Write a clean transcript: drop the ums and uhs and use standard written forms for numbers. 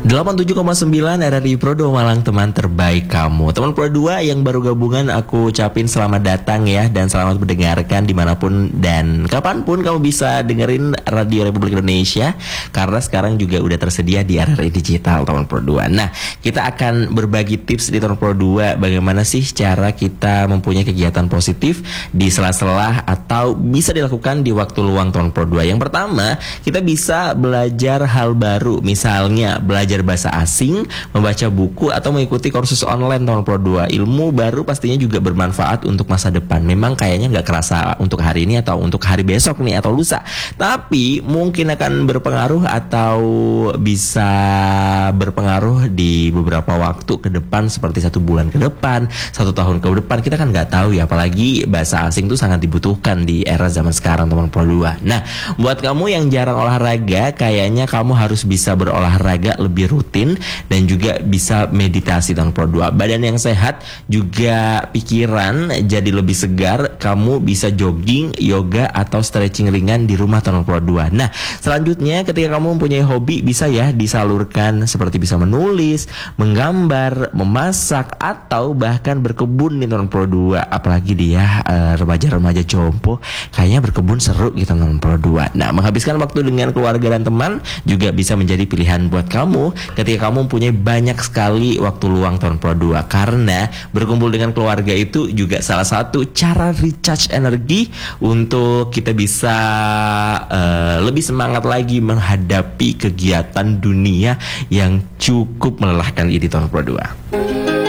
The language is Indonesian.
87,9 RRI Pro 2 Malang, teman terbaik kamu. Teman Pro 2 yang baru gabungan, aku ucapin selamat datang ya. Dan selamat mendengarkan dimanapun dan kapanpun kamu bisa dengerin Radio Republik Indonesia. Karena sekarang juga udah tersedia di RRI Digital, teman Pro 2. Nah, kita akan berbagi tips di teman Pro 2. Bagaimana sih cara kita mempunyai kegiatan positif di sela-sela atau bisa dilakukan di waktu luang teman Pro 2. Yang pertama, kita bisa belajar hal baru. Misalnya belajar bahasa asing, membaca buku, atau mengikuti kursus online teman Pro 2. Ilmu baru pastinya juga bermanfaat untuk masa depan. Memang kayaknya nggak kerasa untuk hari ini atau untuk hari besok nih atau lusa, tapi mungkin akan berpengaruh atau bisa berpengaruh di beberapa waktu ke depan, seperti 1 bulan ke depan, 1 tahun ke depan. Kita kan nggak tahu ya, apalagi bahasa asing itu sangat dibutuhkan di era zaman sekarang teman Pro 2. Nah, buat kamu yang jarang olahraga, kayaknya kamu harus bisa berolahraga lebih rutin dan juga bisa meditasi teman Pro 2. Badan yang sehat juga pikiran jadi lebih segar. Kamu bisa jogging, yoga, atau stretching ringan di rumah teman Pro 2. Nah, selanjutnya ketika kamu mempunyai hobi, bisa ya disalurkan, seperti bisa menulis, menggambar, memasak, atau bahkan berkebun nih teman Pro 2. Apalagi dia remaja-remaja jompo, kayaknya berkebun seru gitu teman Pro 2. Nah, menghabiskan waktu dengan keluarga dan teman juga bisa menjadi pilihan buat kamu ketika kamu mempunyai banyak sekali waktu luang tahun Pro 2. Karena berkumpul dengan keluarga itu juga salah satu cara recharge energi untuk kita bisa lebih semangat lagi menghadapi kegiatan dunia yang cukup melelahkan ini tahun Pro 2.